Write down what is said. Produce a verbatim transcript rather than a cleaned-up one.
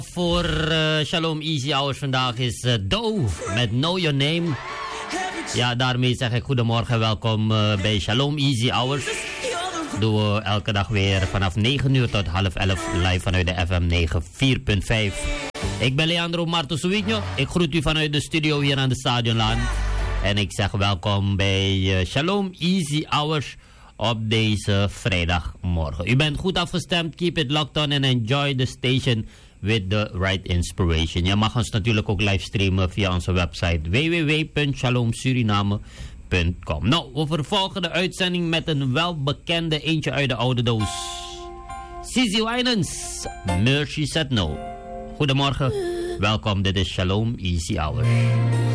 voor uh, Shalom Easy Hours vandaag is uh, Doe met Know Your Name. Ja, daarmee zeg ik goedemorgen, welkom uh, bij Shalom Easy Hours. Doen we elke dag weer vanaf negen uur tot half elf live vanuit de F M negenennegentig punt vijf. Ik ben Leandro Martosovigno. Ik groet u vanuit de studio hier aan de Stadionlaan. En ik zeg welkom bij uh, Shalom Easy Hours op deze vrijdagmorgen. U bent goed afgestemd, keep it locked on and enjoy the station with the right inspiration. Je mag ons natuurlijk ook livestreamen via onze website w w w punt shalom suriname punt com. Nou, we vervolgen de uitzending met een welbekende eentje uit de oude doos. Cissy Winans, Mercy Said No. Goedemorgen, welkom, dit is Shalom Easy Hours.